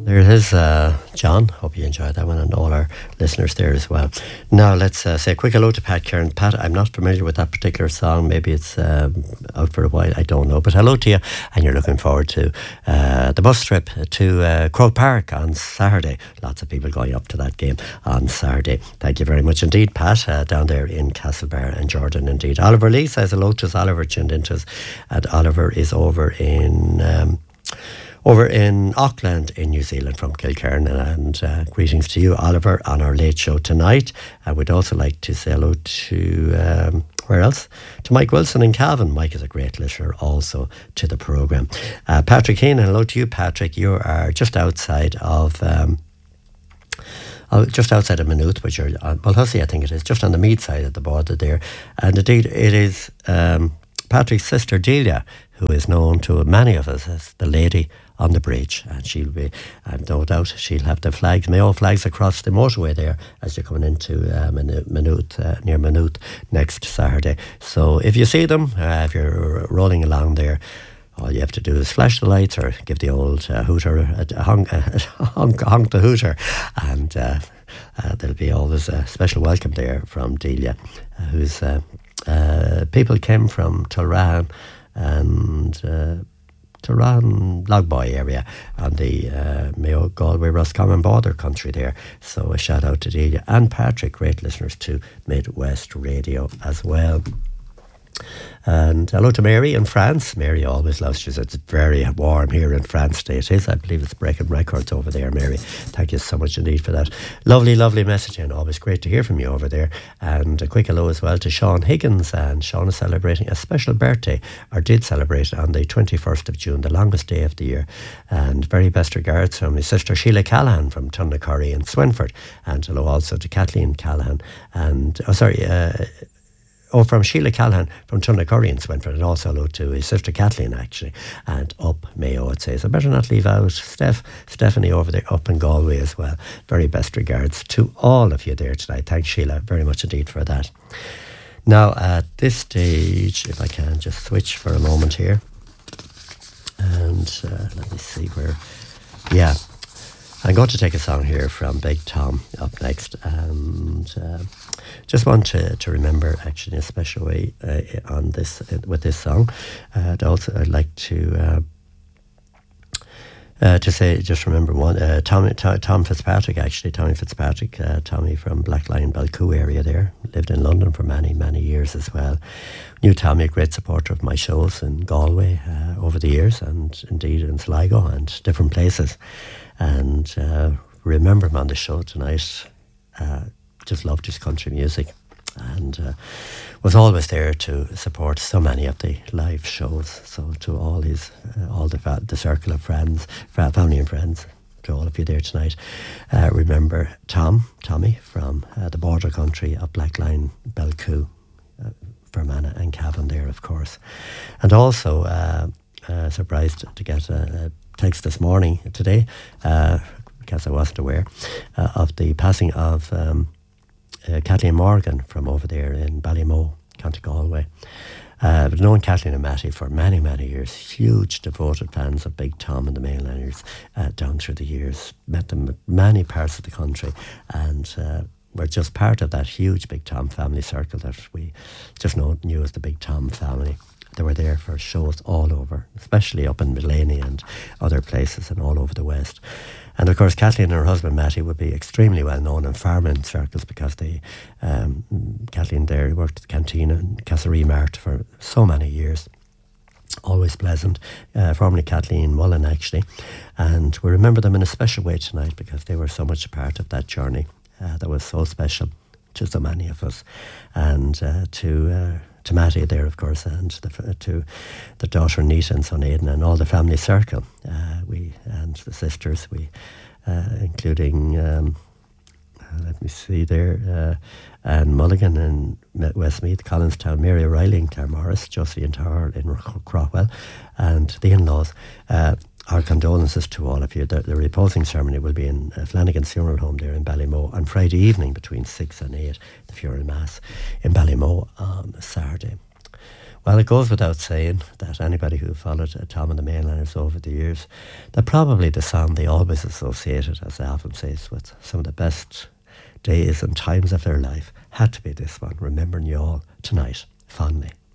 There it is, John. Hope you enjoyed that one, and all our listeners there as well. Now let's say a quick hello to Pat Kieran. Pat, I'm not familiar with that particular song. Maybe it's out for a while. I don't know. But hello to you, and you're looking forward to the bus trip to Croke Park on Saturday. Lots of people going up to that game on Saturday. Thank you very much indeed, Pat, down there in Castlebar and Jordan indeed. Oliver Lee says hello to us. Oliver tuned into us, and Oliver is over in Auckland in New Zealand from Kilcairn, and greetings to you, Oliver, on our late show tonight. I would also like to say hello to where else? To Mike Wilson in Cavan. Mike is a great listener also to the programme. Patrick Heenan, hello to you, Patrick. You are just outside of Maynooth, which are Balhussie, I think it is, just on the Meath side of the border there. And indeed, it is Patrick's sister Delia, who is known to many of us as the lady on the bridge, and she'll be, no doubt, she'll have the flags, Mayo flags across the motorway there as you're coming into Maynooth, near Maynooth next Saturday. So if you see them, if you're rolling along there, all you have to do is flash the lights or give the old hooter honk the hooter, and there'll be always a special welcome there from Delia, whose people came from Tulrahan and Tulrahan Logboy area on the Mayo Galway Roscommon border country there. So a shout out to Delia and Patrick, great listeners to Midwest Radio as well. And hello to Mary in France. Mary always loves, she said it's very warm here in France today. It is, I believe it's breaking records over there, Mary. Thank you so much indeed for that lovely message, and always great to hear from you over there. And a quick hello as well to Sean Higgins, and Sean is celebrating a special birthday, or did celebrate on the 21st of June, the longest day of the year. And very best regards from his sister Sheila Callahan from Tunnacurry in Swinford, and hello also to Kathleen Callahan, and from Sheila Callahan from Tunnacurry in Swinford, and also hello to his sister Kathleen, actually, and up Mayo, I'd say. So I better not leave out Stephanie over there up in Galway as well. Very best regards to all of you there tonight. Thanks, Sheila, very much indeed for that. Now, at this stage, if I can just switch for a moment here, and let me see where, yeah, I'm going to take a song here from Big Tom up next, and just want to remember, actually, in a special way on this with this song. I'd like to say, just remember one, Tom Fitzpatrick, actually, Tommy Fitzpatrick, Tommy from Blacklion, Balcoo area there, lived in London for many, many years as well. Knew Tommy, a great supporter of my shows in Galway over the years, and indeed in Sligo and different places. And remember him on the show tonight. Just loved his country music, and was always there to support so many of the live shows. So to all the circle of friends, family and friends, to all of you there tonight, remember Tommy from the border country of Blackline, Balcoo, Fermanagh and Cavan there, of course. And also surprised to get a text this morning, today, because I wasn't aware, of the passing of Kathleen Morgan from over there in Ballymoe, County Galway. I've known Kathleen and Matty for many, many years. Huge devoted fans of Big Tom and the Mainliners down through the years. Met them at many parts of the country, and we're just part of that huge Big Tom family circle that we just knew as the Big Tom family. They were there for shows all over, especially up in Millennium and other places and all over the West. And of course, Kathleen and her husband Matty would be extremely well known in farming circles, because Kathleen there worked at the canteen in Castlereagh Mart for so many years. Always pleasant. Formerly Kathleen Mullen, actually. And we remember them in a special way tonight, because they were so much a part of that journey that was so special to so many of us. And to Matty there, of course, and to the daughter Nita and son Aidan and all the family circle, and the sisters, including let me see there, Anne Mulligan in Westmeath, Collinstown, Mary O'Reilly and Claire Morris, Josie and Tara in Crowell, and the in-laws. Our condolences to all of you. The reposing ceremony will be in Flanagan's Funeral Home there in Ballymoe on Friday evening between 6 and 8, the funeral mass in Ballymoe on Saturday. Well, it goes without saying that anybody who followed Tom and the Mainliners over the years, that probably the song they always associated, as they often say, with some of the best days and times of their life had to be this one, Remembering You All Tonight, Fondly.